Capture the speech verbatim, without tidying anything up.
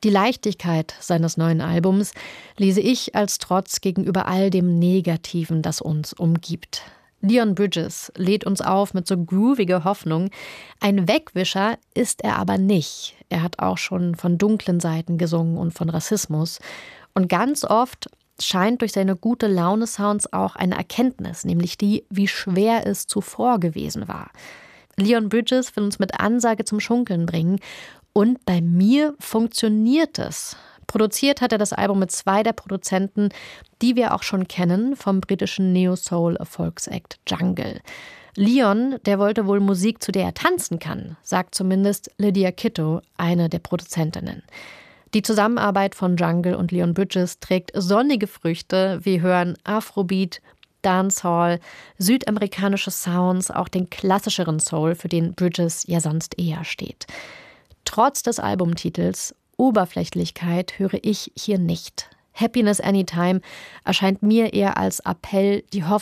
Die Leichtigkeit seines neuen Albums lese ich als Trotz gegenüber all dem Negativen, das uns umgibt. Leon Bridges lädt uns auf mit so grooviger Hoffnung. Ein Wegwischer ist er aber nicht. Er hat auch schon von dunklen Seiten gesungen und von Rassismus. Und ganz oft scheint durch seine gute Laune-Sounds auch eine Erkenntnis, nämlich die, wie schwer es zuvor gewesen war. Leon Bridges will uns mit Ansage zum Schunkeln bringen. Und bei mir funktioniert es. Produziert hat er das Album mit zwei der Produzenten, die wir auch schon kennen, vom britischen Neo-Soul-Erfolgsakt Jungle. Leon, der wollte wohl Musik, zu der er tanzen kann, sagt zumindest Lydia Kitto, eine der Produzentinnen. Die Zusammenarbeit von Jungle und Leon Bridges trägt sonnige Früchte. Wir hören Afrobeat, Dancehall, südamerikanische Sounds, auch den klassischeren Soul, für den Bridges ja sonst eher steht. Trotz des Albumtitels Oberflächlichkeit höre ich hier nicht. Happiness Anytime erscheint mir eher als Appell, die Hoffnung